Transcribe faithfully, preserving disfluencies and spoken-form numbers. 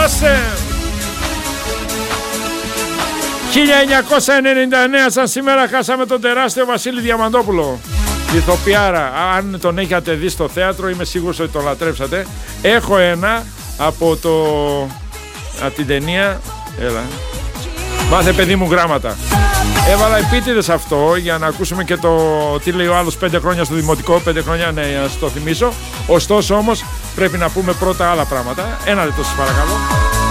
Άσε! χίλια εννιακόσια ενενήντα εννέα σαν σήμερα χάσαμε τον τεράστιο Βασίλη Διαμαντόπουλο. Ηθοποιάρα, αν τον έχετε δει στο θέατρο είμαι σίγουρος ότι τον λατρέψατε. Έχω ένα από το... από την ταινία. Έλα. Μάθε παιδί μου γράμματα. Έβαλα επίτηδες αυτό για να ακούσουμε και το τι λέει ο άλλος πέντε χρόνια στο δημοτικό. Πέντε χρόνια, ναι, να σας το θυμίσω. Ωστόσο όμως πρέπει να πούμε πρώτα άλλα πράγματα. Ένα λεπτό σας παρακαλώ.